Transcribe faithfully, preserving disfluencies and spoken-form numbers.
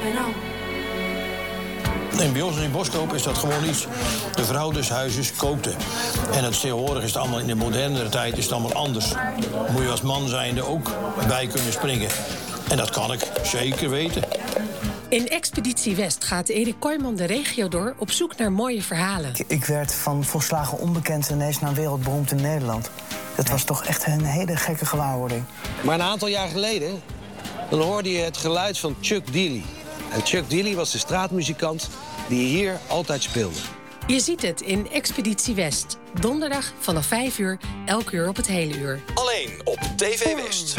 En bij ons in Boskoop is dat gewoon iets. De vrouw des huizes kookte. En het tegenwoordig is het allemaal in de modernere tijd is het allemaal anders. Moet je als man zijnde ook bij kunnen springen. En dat kan ik zeker weten. In Expeditie West gaat Erik Kooijman de regio door op zoek naar mooie verhalen. Ik, ik werd van volslagen onbekend ineens naar wereldberoemd in Nederland. Dat was toch echt een hele gekke gewaarwording. Maar een aantal jaar geleden dan hoorde je het geluid van Chuck Dealey. En Chuck Dealey was de straatmuzikant die hier altijd speelde. Je ziet het in Expeditie West. Donderdag vanaf vijf uur, elk uur op het hele uur. Alleen op T V West.